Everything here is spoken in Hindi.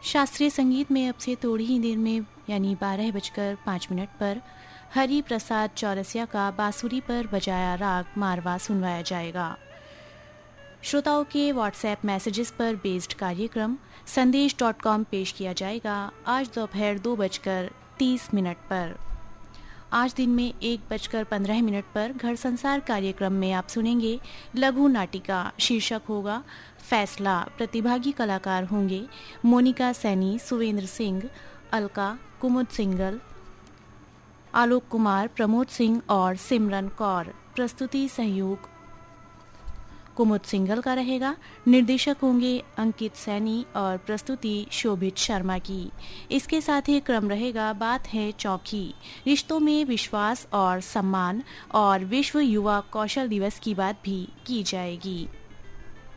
शास्त्रीय संगीत में अब से थोड़ी ही देर में यानी 12:05 पर हरि प्रसाद चौरसिया का बांसुरी पर बजाया राग मारवा सुनवाया जाएगा। श्रोताओं के व्हाट्सएप मैसेजेस पर बेस्ड कार्यक्रम संदेश.com पेश किया जाएगा आज दोपहर 2:30 पर। आज दिन में 1:15 पर घर संसार कार्यक्रम में आप सुनेंगे लघु नाटिका। शीर्षक होगा फैसला। प्रतिभागी कलाकार होंगे मोनिका सैनी, सुवेंद्र सिंह, अलका, कुमुद सिंगल, आलोक कुमार, प्रमोद सिंह और सिमरन कौर। प्रस्तुति सहयोग कुमुद सिंगल का रहेगा। निर्देशक होंगे अंकित सैनी और प्रस्तुति शोभित शर्मा की। इसके साथ ही क्रम रहेगा बात है चौकी, रिश्तों में विश्वास और सम्मान, और विश्व युवा कौशल दिवस की बात भी की जाएगी।